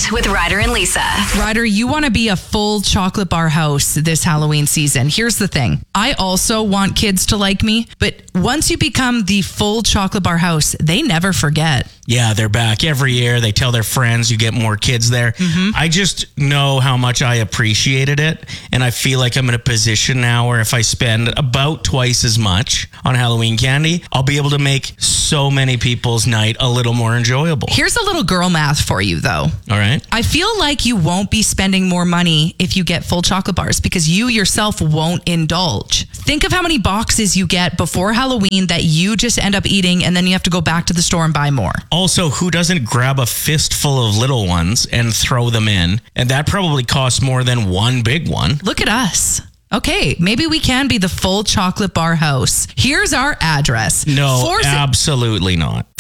It with Ryder and Lisa. Ryder, you want to be a full chocolate bar house this Halloween season. Here's the thing. I also want kids to like me, but once you become the full chocolate bar house, they never forget. Yeah, they're back every year. They tell their friends, you get more kids there. Mm-hmm. I just know how much I appreciated it. And I feel like I'm in a position now where if I spend about twice as much on Halloween candy, I'll be able to make so many people's night a little more enjoyable. Here's a little girl math for you, though. All right. I feel like you won't be spending more money if you get full chocolate bars because you yourself won't indulge. Think of how many boxes you get before Halloween that you just end up eating and then you have to go back to the store and buy more. Also, who doesn't grab a fistful of little ones and throw them in? And that probably costs more than one big one. Look at us. Okay, maybe we can be the full chocolate bar house. Here's our address. No, absolutely not.